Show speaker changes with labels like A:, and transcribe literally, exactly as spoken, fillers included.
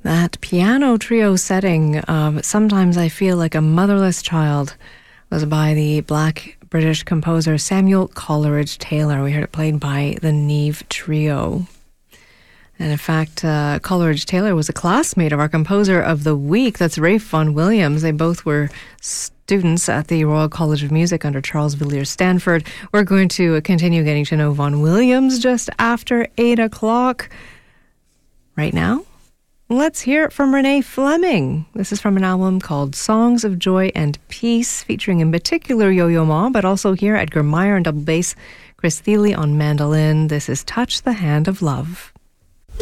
A: That piano trio setting of Sometimes I Feel Like a Motherless Child was by the Black British composer Samuel Coleridge Taylor. We heard it played by the Neve Trio. And in fact, uh, Coleridge Taylor was a classmate of our composer of the week. That's Ralph Vaughan Williams. They both were students at the Royal College of Music under Charles Villiers Stanford. We're going to continue getting to know Vaughan Williams just after eight o'clock. Right now, let's hear it from Renee Fleming. This is from an album called Songs of Joy and Peace, featuring in particular Yo-Yo Ma, but also here Edgar Meyer on double bass, Chris Thiele on mandolin. This is Touch the Hand of Love.